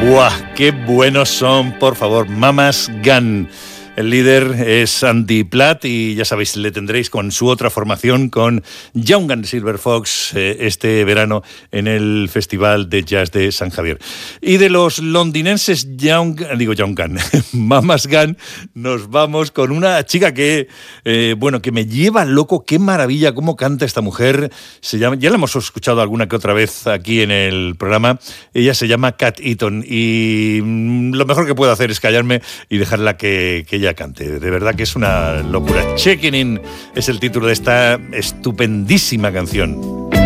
¡Buah! ¡Qué buenos son, por favor! Mama's Gun. El líder es Andy Platt y ya sabéis, le tendréis con su otra formación, con Young Gun Silver Fox, este verano en el Festival de Jazz de San Javier. Y de los londinenses Mama's Gun, nos vamos con una chica que me lleva loco. ¡Qué maravilla! Cómo canta esta mujer. Se llama, ya la hemos escuchado alguna que otra vez aquí en el programa. Ella se llama Cat Eaton y lo mejor que puedo hacer es callarme y dejarla que ella cante. De verdad que es una locura. Checking In es el título de esta estupendísima canción.